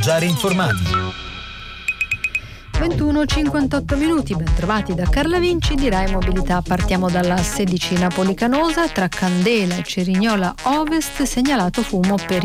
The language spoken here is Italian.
Mangiare informati. 21:58, ben trovati da Carla Vinci di Rai Mobilità. Partiamo dalla 16 Napoli Canosa, tra Candela e Cerignola Ovest, segnalato fumo per